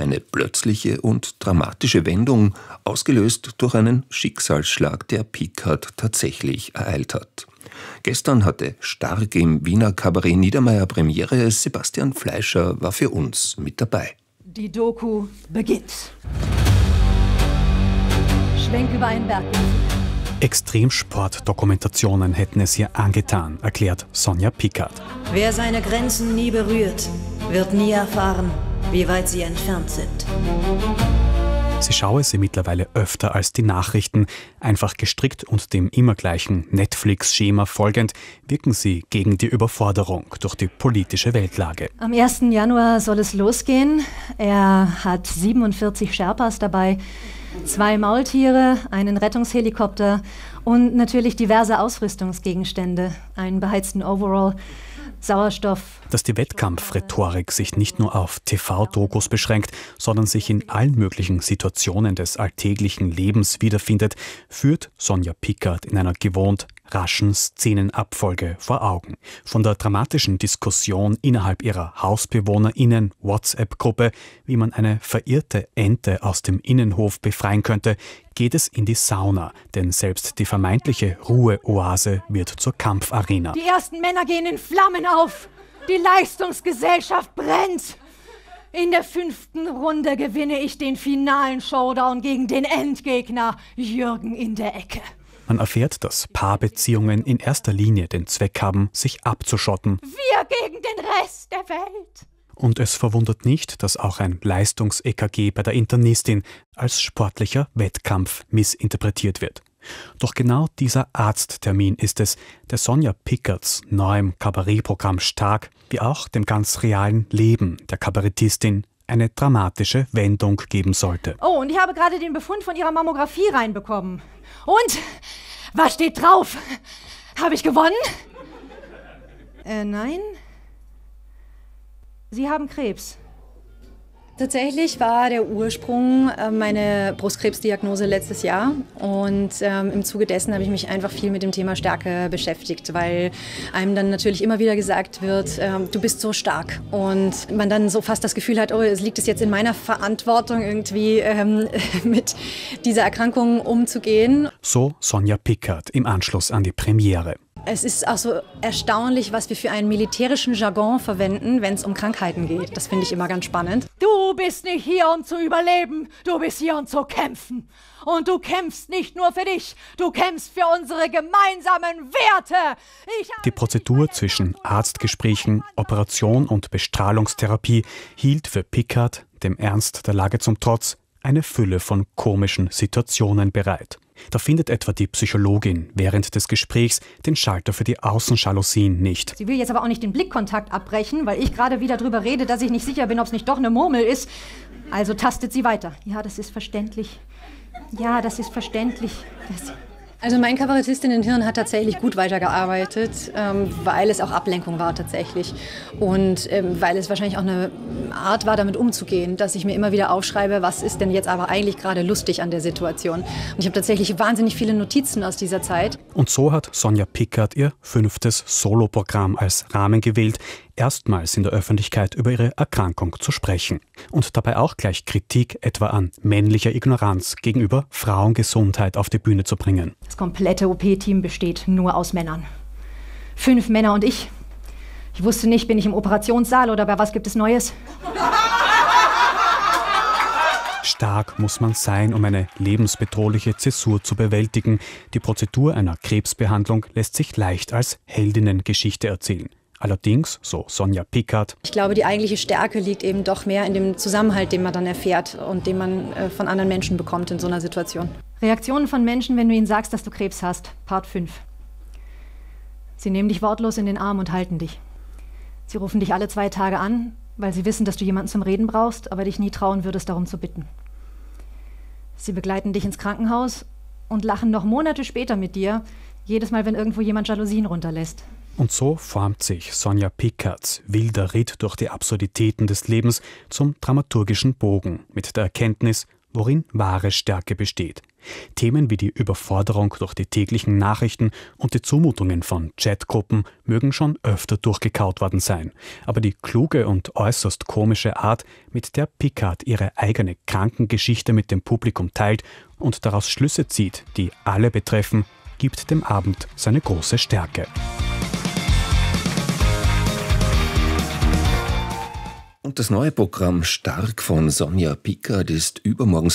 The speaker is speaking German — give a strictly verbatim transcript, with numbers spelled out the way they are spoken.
Eine plötzliche und dramatische Wendung, ausgelöst durch einen Schicksalsschlag, der Pickard tatsächlich ereilt hat. Gestern hatte Stark im Wiener Kabarett Niedermeyer Premiere. Sebastian Fleischer war für uns mit dabei. Die Doku beginnt. Schwenk über einen Berg. Extremsport-Dokumentationen hätten es ihr angetan, erklärt Sonja Pickard. Wer seine Grenzen nie berührt, wird nie erfahren, wie weit sie entfernt sind. Sie schaue sie mittlerweile öfter als die Nachrichten. Einfach gestrickt und dem immer gleichen Netflix-Schema folgend wirken sie gegen die Überforderung durch die politische Weltlage. Am ersten Januar soll es losgehen. Er hat siebenundvierzig Sherpas dabei, zwei Maultiere, einen Rettungshelikopter und natürlich diverse Ausrüstungsgegenstände, einen beheizten Overall, Sauerstoff. Dass die Wettkampfrhetorik sich nicht nur auf T V-Dokus beschränkt, sondern sich in allen möglichen Situationen des alltäglichen Lebens wiederfindet, führt Sonja Pickard in einer gewohnt raschen Szenenabfolge vor Augen. Von der dramatischen Diskussion innerhalb ihrer HausbewohnerInnen-WhatsApp-Gruppe, wie man eine verirrte Ente aus dem Innenhof befreien könnte, geht es in die Sauna, denn selbst die vermeintliche Ruheoase wird zur Kampfarena. Die ersten Männer gehen in Flammen auf. Die Leistungsgesellschaft brennt. In der fünften Runde gewinne ich den finalen Showdown gegen den Endgegner Jürgen in der Ecke. Man erfährt, dass Paarbeziehungen in erster Linie den Zweck haben, sich abzuschotten. Wir gegen den Rest der Welt. Und es verwundert nicht, dass auch ein Leistungs-E K G bei der Internistin als sportlicher Wettkampf missinterpretiert wird. Doch genau dieser Arzttermin ist es, der Sonja Pickards neuem Kabarettprogramm Stark, wie auch dem ganz realen Leben der Kabarettistin, eine dramatische Wendung geben sollte. Oh, und ich habe gerade den Befund von ihrer Mammographie reinbekommen. Und? Was steht drauf? Habe ich gewonnen? Äh, nein. Sie haben Krebs. Tatsächlich war der Ursprung äh, meine Brustkrebsdiagnose letztes Jahr und ähm, im Zuge dessen habe ich mich einfach viel mit dem Thema Stärke beschäftigt, weil einem dann natürlich immer wieder gesagt wird, ähm, du bist so stark und man dann so fast das Gefühl hat, oh, es liegt es jetzt in meiner Verantwortung irgendwie ähm, mit dieser Erkrankung umzugehen. So Sonja Pickard im Anschluss an die Premiere. Es ist auch so erstaunlich, was wir für einen militärischen Jargon verwenden, wenn es um Krankheiten geht. Das finde ich immer ganz spannend. Du bist nicht hier, um zu überleben. Du bist hier, um zu kämpfen. Und du kämpfst nicht nur für dich. Du kämpfst für unsere gemeinsamen Werte. Ich Die Prozedur zwischen Arztgesprächen, Operation und Bestrahlungstherapie hielt für Pickard, dem Ernst der Lage zum Trotz, eine Fülle von komischen Situationen bereit. Da findet etwa die Psychologin während des Gesprächs den Schalter für die Außenjalousien nicht. Sie will jetzt aber auch nicht den Blickkontakt abbrechen, weil ich gerade wieder drüber rede, dass ich nicht sicher bin, ob es nicht doch eine Murmel ist. Also tastet sie weiter. Ja, das ist verständlich. Ja, das ist verständlich. Das Also mein Kabarettistinnenhirn hat tatsächlich gut weitergearbeitet, ähm, weil es auch Ablenkung war tatsächlich. Und ähm, weil es wahrscheinlich auch eine Art war, damit umzugehen, dass ich mir immer wieder aufschreibe, was ist denn jetzt aber eigentlich gerade lustig an der Situation. Und ich habe tatsächlich wahnsinnig viele Notizen aus dieser Zeit. Und so hat Sonja Pickard ihr fünftes Soloprogramm als Rahmen gewählt, erstmals in der Öffentlichkeit über ihre Erkrankung zu sprechen. Und dabei auch gleich Kritik etwa an männlicher Ignoranz gegenüber Frauengesundheit auf die Bühne zu bringen. Das komplette O P-Team besteht nur aus Männern. Fünf Männer und ich. Ich wusste nicht, bin ich im Operationssaal oder bei was gibt es Neues? Stark muss man sein, um eine lebensbedrohliche Zäsur zu bewältigen. Die Prozedur einer Krebsbehandlung lässt sich leicht als Heldinnengeschichte erzählen. Allerdings, so Sonja Pickard, ich glaube, die eigentliche Stärke liegt eben doch mehr in dem Zusammenhalt, den man dann erfährt und den man äh, von anderen Menschen bekommt in so einer Situation. Reaktionen von Menschen, wenn du ihnen sagst, dass du Krebs hast. Part fünf. Sie nehmen dich wortlos in den Arm und halten dich. Sie rufen dich alle zwei Tage an, weil sie wissen, dass du jemanden zum Reden brauchst, aber dich nie trauen würdest, darum zu bitten. Sie begleiten dich ins Krankenhaus und lachen noch Monate später mit dir, jedes Mal, wenn irgendwo jemand Jalousien runterlässt. Und so formt sich Sonja Pickards wilder Ritt durch die Absurditäten des Lebens zum dramaturgischen Bogen mit der Erkenntnis, worin wahre Stärke besteht. Themen wie die Überforderung durch die täglichen Nachrichten und die Zumutungen von Chatgruppen mögen schon öfter durchgekaut worden sein. Aber die kluge und äußerst komische Art, mit der Picard ihre eigene Krankengeschichte mit dem Publikum teilt und daraus Schlüsse zieht, die alle betreffen, gibt dem Abend seine große Stärke. Und das neue Programm Stark von Sonja Pickard ist übermorgen